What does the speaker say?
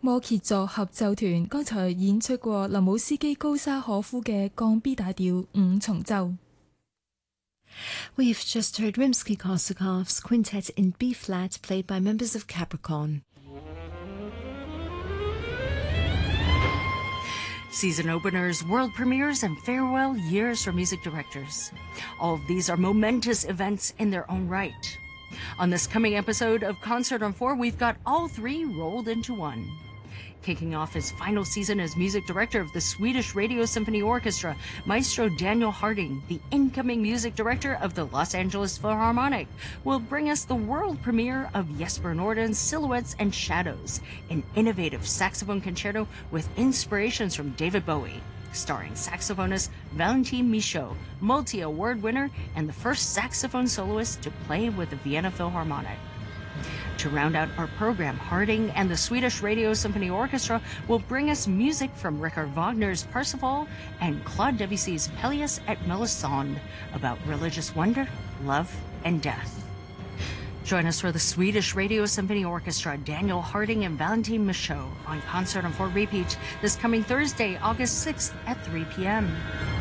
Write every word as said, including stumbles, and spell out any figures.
摩羯座合奏團剛才演出過林姆斯基高沙可夫嘅降 B 大調五重奏。 We've just heard Rimsky-Korsakov's quintet in B-flat played by members of Capricorn. Season openers, world premieres, and farewell years for music directors. All of these are momentous events in their own right. On this coming episode of Concert on Four, we've got all three rolled into one. Kicking off his final season as music director of the Swedish Radio Symphony Orchestra, Maestro Daniel Harding, the incoming music director of the Los Angeles Philharmonic, will bring us the world premiere of Jesper Norden's Silhouettes and Shadows, an innovative saxophone concerto with inspirations from David Bowie, starring saxophonist Valentin Michaud, multi-award winner and the first saxophone soloist to play with the Vienna Philharmonic. To round out our program, Harding and the Swedish Radio Symphony Orchestra will bring us music from Richard Wagner's Parsifal and Claude Debussy's Pelléas et Mélisande about religious wonder, love, and death. Join us for the Swedish Radio Symphony Orchestra, Daniel Harding and Valentin Michaud on Concert on Four Repeat this coming Thursday, August sixth at three p.m.